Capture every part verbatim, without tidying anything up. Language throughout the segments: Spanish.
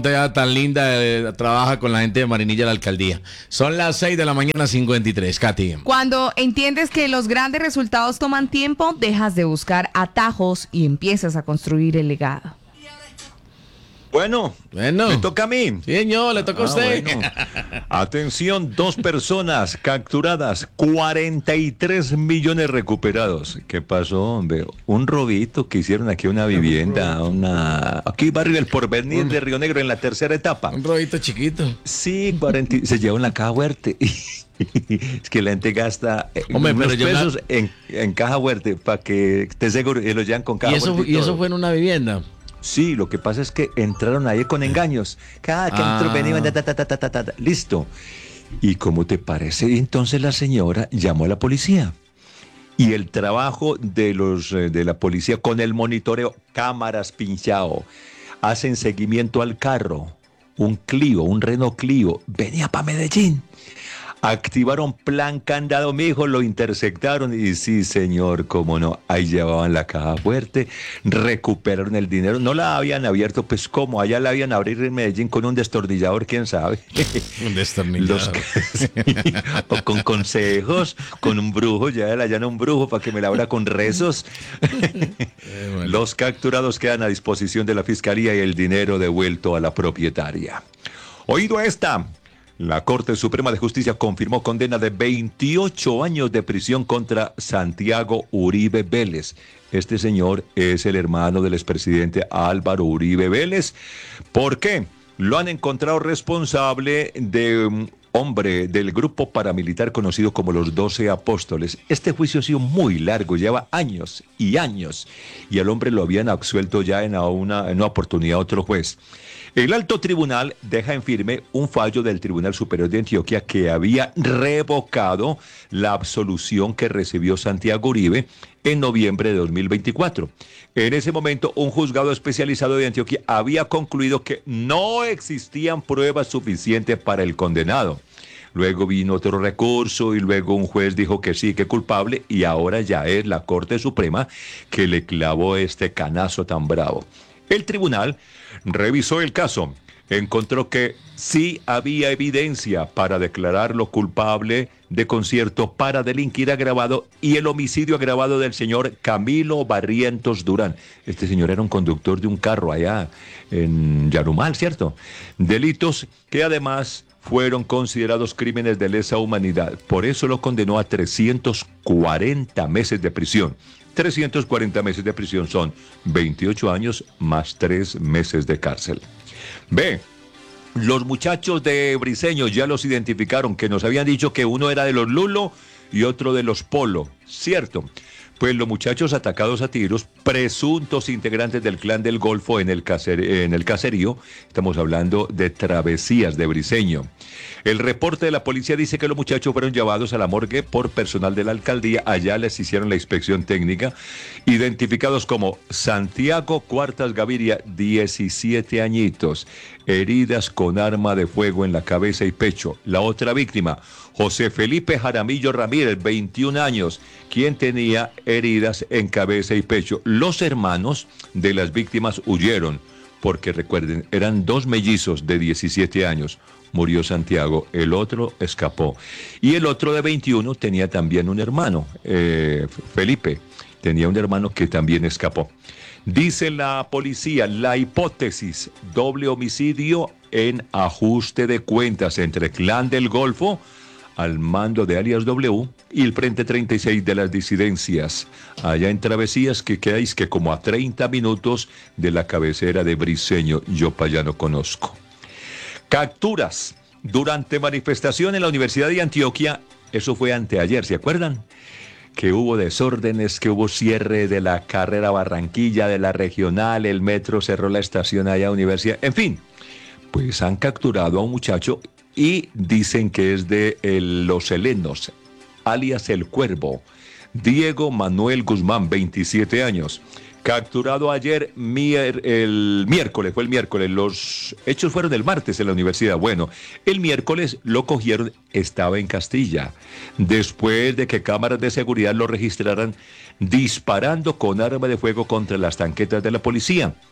Ya tan linda, eh, trabaja con la gente de Marinilla de la alcaldía. Son las seis de la mañana, cincuenta y tres, Katy. Cuando entiendes que los grandes resultados toman tiempo, dejas de buscar atajos y empiezas a construir el legado. Bueno, Bueno. me toca a mí. Sí, señor, le toca a Ah, usted. bueno. Atención, dos personas capturadas, cuarenta y tres millones recuperados. ¿Qué pasó, hombre? Un robito que hicieron aquí a una vivienda, una aquí barrio del Porvenir de Río Negro en la tercera etapa. Un robito chiquito. Sí, cuarenta se llevó en la caja fuerte. Es que la gente gasta eh, Hombre, unos pero yo pesos la- en, en caja fuerte para que esté seguro y lo llevan con caja ¿Y eso, fuerte y eso todo. fue en una vivienda? Sí, lo que pasa es que entraron ahí con engaños. Cada que Ah. entró venían, ta, ta, ta, ta, ta, ta, ta. Listo. ¿Y cómo te parece? Y entonces la señora llamó a la policía. Y el trabajo de los eh, de la policía con el monitoreo, cámaras pinchado, hacen seguimiento al carro. Un Clio, un Renault Clio, venía para Medellín. Activaron plan candado, mijo, lo interceptaron y sí, señor, cómo no, ahí llevaban la caja fuerte, recuperaron el dinero, no la habían abierto, pues cómo, allá la habían abrir en Medellín con un destornillador, quién sabe. Un destornillador. Los que- o con consejos, con un brujo, ya la llana un brujo para que me la abra con rezos. Eh, bueno. Los capturados quedan a disposición de la fiscalía y el dinero devuelto a la propietaria. Oído esta. La Corte Suprema de Justicia confirmó condena de veintiocho años de prisión contra Santiago Uribe Vélez. Este señor es el hermano del expresidente Álvaro Uribe Vélez. ¿Por qué? Lo han encontrado responsable de un hombre del grupo paramilitar conocido como los Doce Apóstoles. Este juicio ha sido muy largo, lleva años y años, y al hombre lo habían absuelto ya en una, en una oportunidad otro juez. El alto tribunal deja en firme un fallo del Tribunal Superior de Antioquia que había revocado la absolución que recibió Santiago Uribe en noviembre de dos mil veinticuatro. En ese momento, un juzgado especializado de Antioquia había concluido que no existían pruebas suficientes para el condenado. Luego vino otro recurso y luego un juez dijo que sí, que culpable, y ahora ya es la Corte Suprema que le clavó este canazo tan bravo. El tribunal revisó el caso, encontró que sí había evidencia para declararlo culpable de concierto para delinquir agravado y el homicidio agravado del señor Camilo Barrientos Durán. Este señor era un conductor de un carro allá en Yarumal, ¿cierto? Delitos que además fueron considerados crímenes de lesa humanidad. Por eso lo condenó a trescientos cuarenta meses de prisión. trescientos cuarenta meses de prisión son veintiocho años más tres meses de cárcel. B. Los muchachos de Briceño ya los identificaron, que nos habían dicho que uno era de los Lulo y otro de los Polo, ¿cierto? Pues los muchachos atacados a tiros, presuntos integrantes del clan del Golfo en el, caser, en el caserío, estamos hablando de Travesías de Briceño. El reporte de la policía dice que los muchachos fueron llevados a la morgue por personal de la alcaldía, allá les hicieron la inspección técnica, identificados como Santiago Cuartas Gaviria, diecisiete añitos, heridas con arma de fuego en la cabeza y pecho. La otra víctima, José Felipe Jaramillo Ramírez, veintiún años, quien tenía heridas en cabeza y pecho. Los hermanos de las víctimas huyeron, porque recuerden, eran dos mellizos de diecisiete años. Murió Santiago, el otro escapó. Y el otro de veintiuno tenía también un hermano, eh, Felipe, tenía un hermano que también escapó. Dice la policía, la hipótesis, doble homicidio en ajuste de cuentas entre Clan del Golfo, al mando de alias W, y el Frente treinta y seis de las disidencias, allá en Travesías, que quedáis que como a treinta minutos de la cabecera de Briceño, yo para allá no conozco. Capturas durante manifestación en la Universidad de Antioquia, eso fue anteayer, ¿se acuerdan? Que hubo desórdenes, que hubo cierre de la carrera Barranquilla, de la regional, el metro cerró la estación allá a Universidad, en fin, pues han capturado a un muchacho y dicen que es de el, Los Helenos, alias El Cuervo, Diego Manuel Guzmán, veintisiete años. Capturado ayer, mier, el miércoles, fue el miércoles, los hechos fueron el martes en la universidad. Bueno, el miércoles lo cogieron, estaba en Castilla, después de que cámaras de seguridad lo registraran disparando con arma de fuego contra las tanquetas de la policía.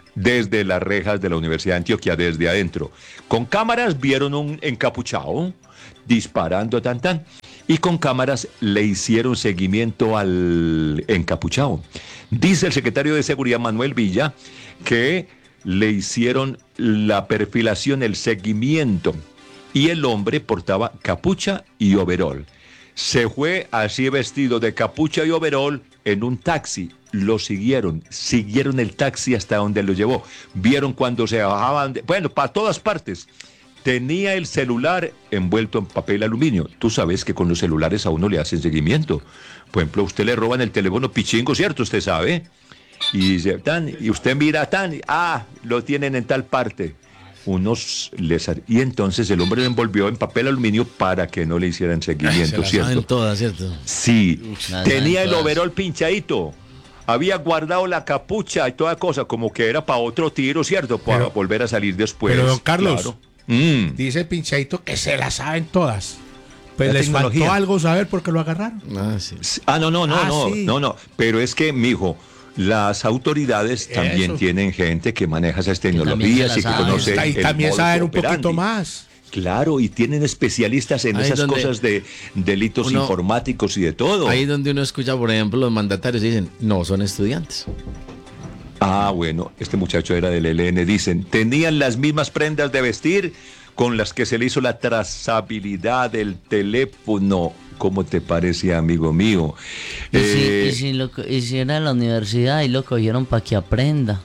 desde las rejas de la Universidad de Antioquia, desde adentro. Con cámaras vieron un encapuchado disparando tan tan, y con cámaras le hicieron seguimiento al encapuchado. Dice el secretario de Seguridad, Manuel Villa, que le hicieron la perfilación, el seguimiento, y el hombre portaba capucha y overol. Se fue así vestido de capucha y overol en un taxi. Lo siguieron, siguieron el taxi hasta donde lo llevó. Vieron cuando se bajaban, de, bueno, para todas partes. Tenía el celular envuelto en papel aluminio. Tú sabes que con los celulares a uno le hacen seguimiento. Por ejemplo, a usted le roban el teléfono pichingo, ¿cierto? Usted sabe. Y, dice, tan, y usted mira tan, ah, lo tienen en tal parte. Unos les, y entonces el hombre lo envolvió en papel aluminio para que no le hicieran seguimiento, se ¿cierto? saben todas, ¿cierto? Sí. Uf, tenía el todas. overol pinchadito. Había guardado la capucha y toda cosa, como que era para otro tiro, ¿cierto? Para Pero- volver a salir después. pero, don Carlos, claro. Mm. Dice el pinchadito que se la saben todas. Pues La les tecnología. faltó algo saber porque lo agarraron. Ah, sí. Ah, no, no, no, Ah, no, sí. no, no. Pero es que, mijo, las autoridades también Eso. tienen gente que maneja esas también tecnologías se y que la sabe. conoce y el también modus saber un poquito operandi. más. Claro, y tienen especialistas en Ahí esas donde cosas de delitos uno- informáticos y de todo. Ahí donde uno escucha, por ejemplo, los mandatarios dicen, no, son estudiantes. Ah, bueno, este muchacho era del E L N, dicen, tenían las mismas prendas de vestir con las que se le hizo la trazabilidad del teléfono. ¿Cómo te parece, amigo mío? Y, si, Eh, y si lo co- y si era en la universidad y lo cogieron para que aprenda.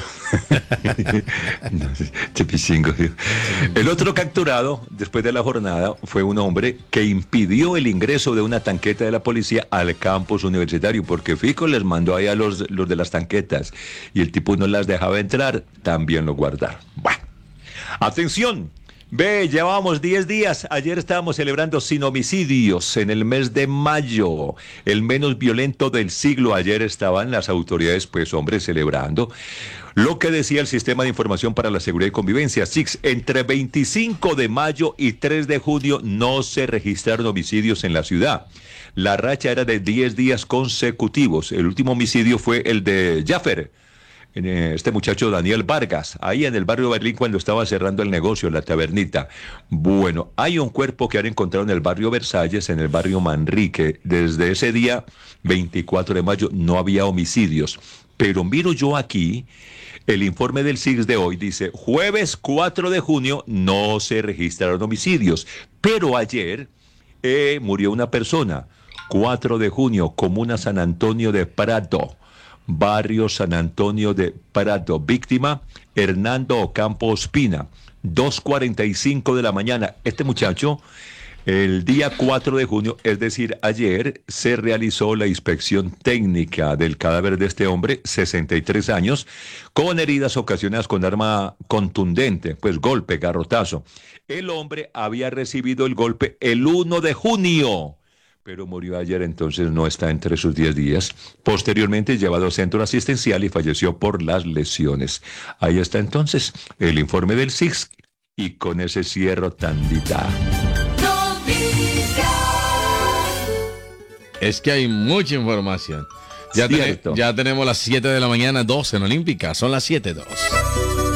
No, che pichingo, tío. El otro capturado después de la jornada fue un hombre que impidió el ingreso de una tanqueta de la policía al campus universitario, porque Fico les mandó ahí a los, los de las tanquetas y el tipo no las dejaba entrar, también lo guardaron. Bueno, atención. Ve, llevábamos diez días. Ayer estábamos celebrando sin homicidios en el mes de mayo, el menos violento del siglo. Ayer estaban las autoridades, pues, hombre, celebrando lo que decía el Sistema de Información para la Seguridad y Convivencia, S I C S. Entre veinticinco de mayo y tres de junio no se registraron homicidios en la ciudad. La racha era de diez días consecutivos. El último homicidio fue el de Jaffer, este muchacho Daniel Vargas, ahí en el barrio Berlín cuando estaba cerrando el negocio, la tabernita. Bueno, hay un cuerpo que han encontrado en el barrio Versalles, en el barrio Manrique. Desde ese día, veinticuatro de mayo, no había homicidios. Pero miro yo aquí, el informe del S I C S de hoy dice, jueves cuatro de junio no se registraron homicidios. Pero ayer eh, murió una persona, cuatro de junio, comuna San Antonio de Prado. Barrio San Antonio de Prado. Víctima, Hernando Ocampo Ospina, dos cuarenta y cinco de la mañana. Este muchacho, el día cuatro de junio, es decir, ayer, se realizó la inspección técnica del cadáver de este hombre, sesenta y tres años, con heridas ocasionadas con arma contundente, pues golpe, garrotazo. El hombre había recibido el golpe el uno de junio. Pero murió ayer, entonces no está entre sus diez días. Posteriormente llevado al centro asistencial y falleció por las lesiones. Ahí está entonces el informe del S I C S y con ese cierro tandita. Es que hay mucha información. Ya, ten- Cierto. ya tenemos las siete de la mañana, dos en Olímpica. Son las siete dos.